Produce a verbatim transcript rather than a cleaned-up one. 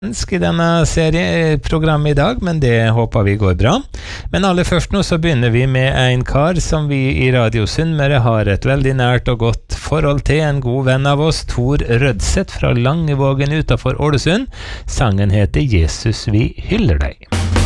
i denne serieprogrammet i dag, men det håper vi går bra. Men aller først nå så begynner vi med en kar som vi i Radio Sunnmøre har et veldig nært og godt forhold til, en god venn av oss, Tor Rødseth fra Langevågen utenfor Ålesund. Sangen heter Jesus, vi hyller deg.